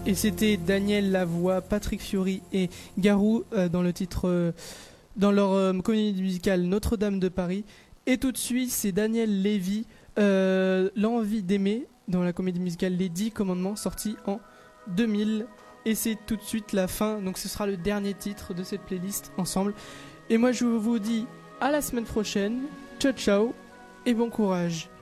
Et c'était Daniel Lavoie, Patrick Fiori et Garou dans le titre, dans leur comédie musicale Notre-Dame de Paris. Et tout de suite, c'est Daniel Lévy, L'envie d'aimer, dans la comédie musicale Les 10 Commandements, sorti en 2000. Et c'est tout de suite la fin, donc ce sera le dernier titre de cette playlist ensemble. Et moi je vous dis à la semaine prochaine, ciao ciao et bon courage.